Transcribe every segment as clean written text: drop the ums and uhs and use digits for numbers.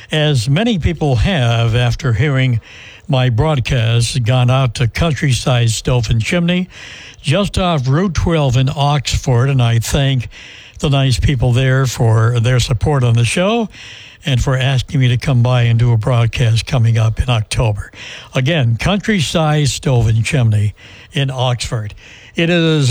as many people have after hearing my broadcast, gone out to Countryside Stove and Chimney, just off Route 12 in Oxford, and I thank the nice people there for their support on the show and for asking me to come by and do a broadcast coming up in October. Again, Countryside Stove and Chimney in Oxford. It is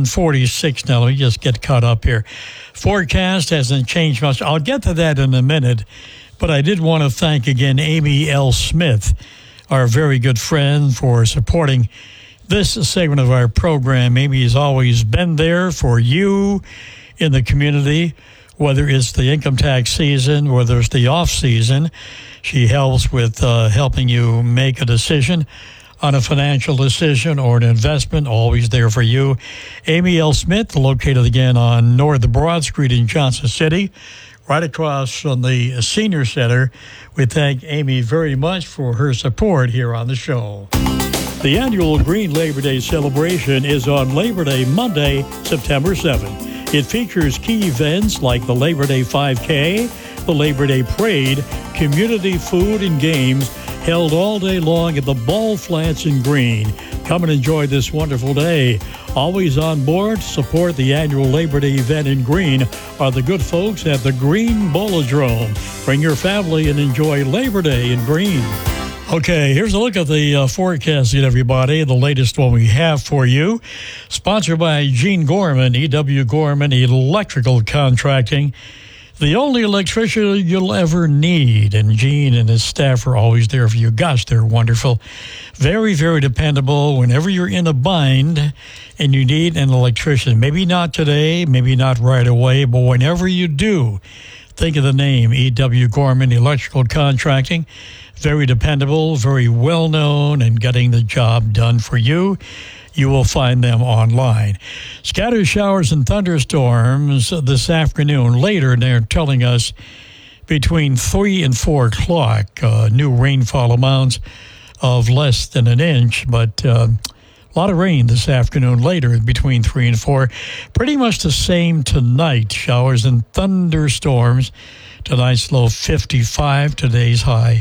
11:46 now. Let me just get caught up here. Forecast hasn't changed much. I'll get to that in a minute, but I did want to thank again Amy L. Smith, our very good friend, for supporting this segment of our program. Amy has always been there for you in the community, whether it's the income tax season, whether it's the off season. She helps with helping you make a decision on a financial decision or an investment, always there for you. Amy L. Smith, located again on North Broad Street in Johnson City, right across from the Senior Center. We thank Amy very much for her support here on the show. The annual Green Labor Day celebration is on Labor Day, Monday, September 7th. It features key events like the Labor Day 5K, the Labor Day Parade, community food and games held all day long at the Ball Flats in Green. Come and enjoy this wonderful day. Always on board to support the annual Labor Day event in Green are the good folks at the Green Bolodrome. Bring your family and enjoy Labor Day in Green. Okay, here's a look at the forecast, everybody, the latest one we have for you. Sponsored by Gene Gorman, E.W. Gorman Electrical Contracting. The only electrician you'll ever need. And Gene and his staff are always there for you. Gosh, they're wonderful. Very, very dependable whenever you're in a bind and you need an electrician. Maybe not today, maybe not right away, but whenever you do, think of the name, E.W. Gorman Electrical Contracting. Very dependable, very well-known, and getting the job done for you. You will find them online. Scattered showers and thunderstorms this afternoon. Later, they're telling us between 3 and 4 o'clock, new rainfall amounts of less than an inch, but a lot of rain this afternoon later between 3 and 4. Pretty much the same tonight. Showers and thunderstorms. Tonight's low 55, today's high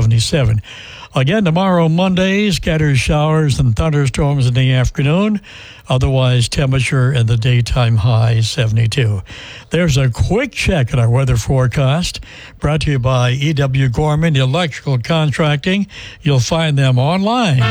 77. Again, tomorrow, Monday, scattered showers and thunderstorms in the afternoon. Otherwise, temperature in the daytime high 72. There's a quick check at our weather forecast brought to you by E.W. Gorman Electrical Contracting. You'll find them online.